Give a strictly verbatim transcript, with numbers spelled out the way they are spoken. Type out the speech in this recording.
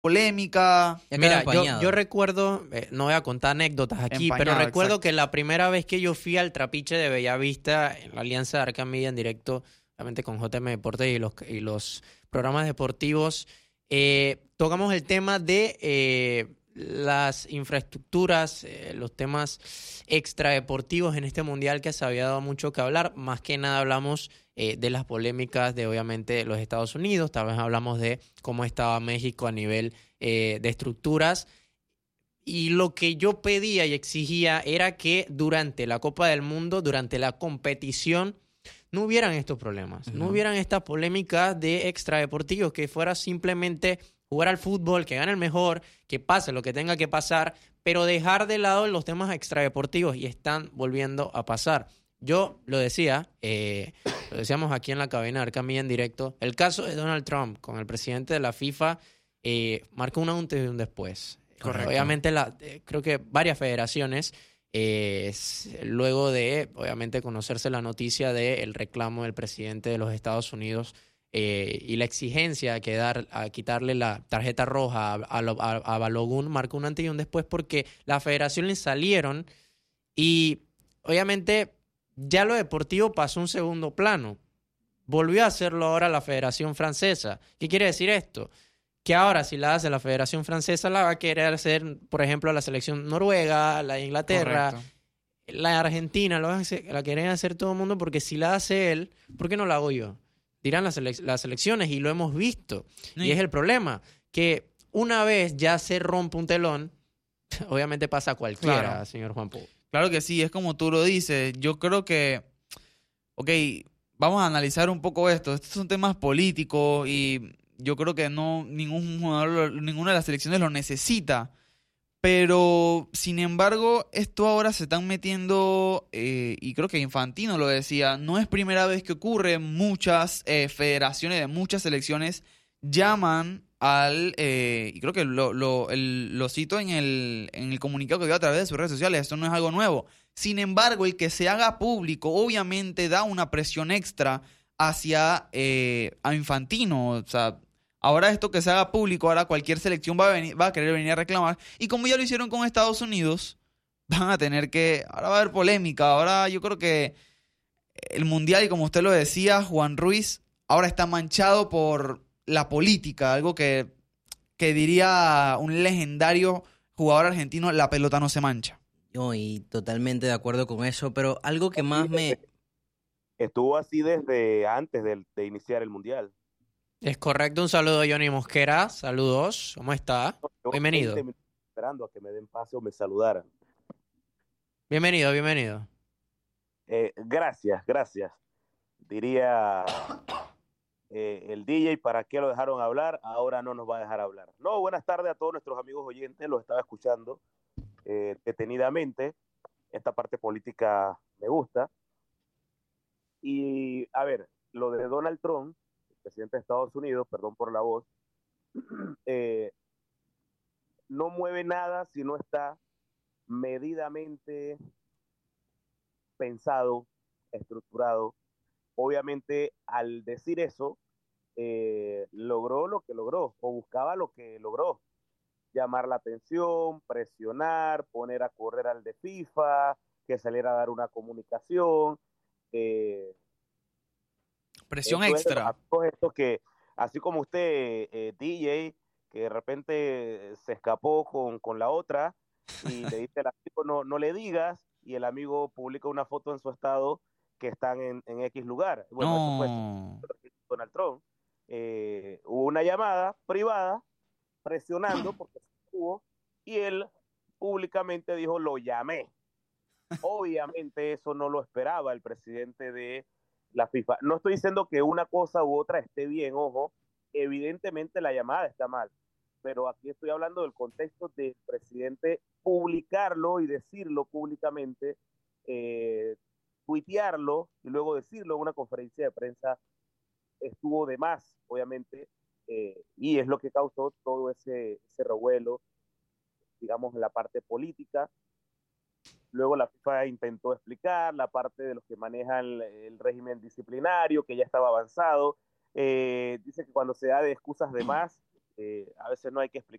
polémica. Ya queda Mira, yo, empañado. yo recuerdo, eh, no voy a contar anécdotas aquí, pero Empañado, recuerdo exacto. que la primera vez que yo fui al Trapiche de Bellavista, en la alianza de Arca Media en directo, obviamente con J M Deportes y los, y los programas deportivos, eh, tocamos el tema de eh, las infraestructuras, eh, los temas extradeportivos en este mundial que se había dado mucho que hablar. Más que nada hablamos eh, de las polémicas de, obviamente, los Estados Unidos. Tal vez hablamos de cómo estaba México a nivel eh, de estructuras. Y lo que yo pedía y exigía era que durante la Copa del Mundo, durante la competición, no hubieran estos problemas, uh-huh. no hubieran estas polémicas de extradeportivos, que fuera simplemente jugar al fútbol, que gane el mejor, que pase lo que tenga que pasar, pero dejar de lado los temas extradeportivos, y están volviendo a pasar. Yo lo decía, eh, lo decíamos aquí en la cabina de Arca Media en directo, el caso de Donald Trump con el presidente de la FIFA eh, marcó un antes y un después. Correcto. Obviamente la, eh, creo que varias federaciones, eh, luego de obviamente conocerse la noticia del reclamo del presidente de los Estados Unidos eh, y la exigencia de quedar, a quitarle la tarjeta roja a, a, a, a Balogun, marcó un antes y un después, porque las federaciones salieron y obviamente ya lo deportivo pasó a un segundo plano. Volvió a hacerlo ahora la Federación Francesa. ¿Qué quiere decir esto? Que ahora, si la hace la Federación Francesa, la va a querer hacer, por ejemplo, la selección noruega, la de Inglaterra, correcto, la de Argentina, la, va a hacer, la quieren hacer todo el mundo, porque si la hace él, ¿por qué no la hago yo? Dirán las, selec- las selecciones, y lo hemos visto. Sí. Y es el problema, que una vez ya se rompe un telón, obviamente pasa a cualquiera, claro, señor Juan Pau. Claro que sí, es como tú lo dices. Yo creo que, ok, vamos a analizar un poco esto. Estos son temas políticos y yo creo que no ningún jugador, ninguna de las selecciones lo necesita. Pero, sin embargo, esto ahora se están metiendo, eh, y creo que Infantino lo decía, no es primera vez que ocurre. Muchas eh, federaciones de muchas selecciones llaman al, eh, y creo que lo, lo, el, lo cito en el, en el comunicado que dio a través de sus redes sociales, esto no es algo nuevo. Sin embargo, el que se haga público obviamente da una presión extra hacia eh, a Infantino. O sea, ahora esto que se haga público, ahora cualquier selección va a, venir, va a querer venir a reclamar. Y como ya lo hicieron con Estados Unidos, van a tener que, ahora va a haber polémica. Ahora yo creo que el Mundial, y como usted lo decía, Juan Ruiz, ahora está manchado por la política, algo que, que diría un legendario jugador argentino: la pelota no se mancha. No, y totalmente de acuerdo con eso, pero algo que más me... Estuvo así desde antes de, de iniciar el Mundial. Es correcto, un saludo a Johnny Mosquera, saludos, ¿cómo está? Yo Bienvenido. veinte minutos esperando a que me den pase o me saludaran. Bienvenido, bienvenido. Eh, gracias, gracias. Diría... Eh, el D J, ¿para qué lo dejaron hablar? Ahora no nos va a dejar hablar. No, buenas tardes a todos nuestros amigos oyentes, los estaba escuchando eh, detenidamente. Esta parte política me gusta. Y, a ver, lo de Donald Trump, el presidente de Estados Unidos, perdón por la voz, eh, no mueve nada si no está medidamente pensado, estructurado. Obviamente, al decir eso, eh, logró lo que logró, o buscaba lo que logró: llamar la atención, presionar, poner a correr al de FIFA, que saliera a dar una comunicación. Eh, Presión esto extra. Es, esto que, así como usted, eh, D J, que de repente se escapó con, con la otra y le dice al amigo: no, no le digas, y el amigo publica una foto en su estado que están en, en X lugar. Bueno, no. eso fue Donald Trump. Eh, hubo una llamada privada presionando porque estuvo, y él públicamente dijo: lo llamé. Obviamente eso no lo esperaba el presidente de la FIFA. No estoy diciendo que una cosa u otra esté bien, ojo, evidentemente la llamada está mal, pero aquí estoy hablando del contexto del presidente publicarlo y decirlo públicamente, eh, tuitearlo y luego decirlo en una conferencia de prensa. Estuvo de más, obviamente, eh, y es lo que causó todo ese, ese revuelo, digamos, en la parte política. Luego la FIFA intentó explicar la parte de los que manejan el, el régimen disciplinario, que ya estaba avanzado. Eh, dice que cuando se da de excusas de más, eh, a veces no hay que explicar